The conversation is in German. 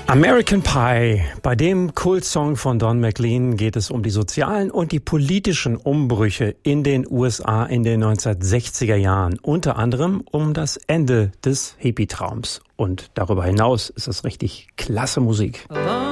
American Pie. Bei dem Kultsong von Don McLean geht es um die sozialen und die politischen Umbrüche in den USA in den 1960er Jahren. Unter anderem um das Ende des Hippie-Traums. Und darüber hinaus ist es richtig klasse Musik.